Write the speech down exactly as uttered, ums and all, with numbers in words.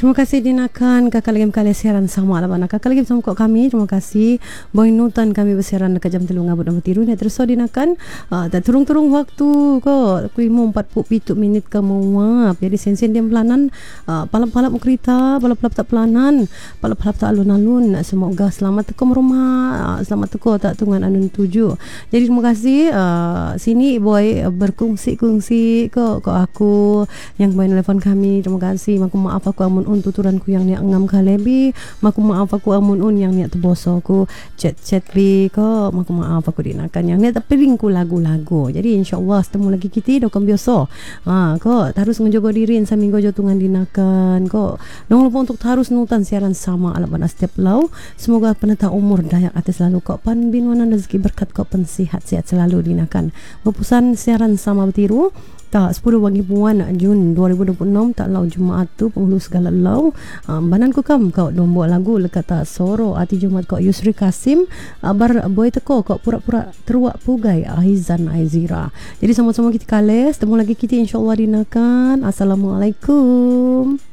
Terima kasih dinakan kakak lagi kali siaran sama lah bana kakak lagi bersama kok kami. Terima kasih boy nutan kami bersiaran dekat jam telung ngabut nombor tiru ni terus so dinakan uh, tak turung-turung waktu ko aku mau empat puluh tujuh minit ke muap. Jadi sensen dia pelanan uh, palap-palap kereta, palap-palap tak pelanan, palap-palap tak alun-alun. Semoga selamat tekom rumah, uh, selamat teko tak tungan anun tuju. Jadi terima kasih uh, sini boy uh, berkongsi-kongsi ko ko aku yang boy nelefon kami. Terima kasih. Maku maaf aku amun un tuturanku yang niat ngam kalebi, maku maaf aku amun un yang niat teboso ku chat-chat bi ko, maku maaf aku dinakan yang niat piringku lagu-lagu. Jadi insyaallah setemu lagi kita dokam biasa. Ha ko harus menjaga diri saminggo jotungan dinakan ko. Jangan lupa untuk harus nutan siaran sama ala bana setiap lau. Semoga penata umur dayak atas selalu ko pan binwanan rezeki berkat ko pen sihat-sihat selalu dinakan. Mepusan siaran sama bertiru tak sepuluh bagi bulan Jun dua ribu dua puluh enam tak lau Jumaat tu penghulu segala lau um, banan ku kam kau dombo lagu lekata soro ati Jumaat kau Yusri Kasim abar boy teko kau pura-pura teruak pugai Ahizan Aizira. Jadi sama-sama kita kales temu lagi kita insyaallah dinakan. Assalamualaikum.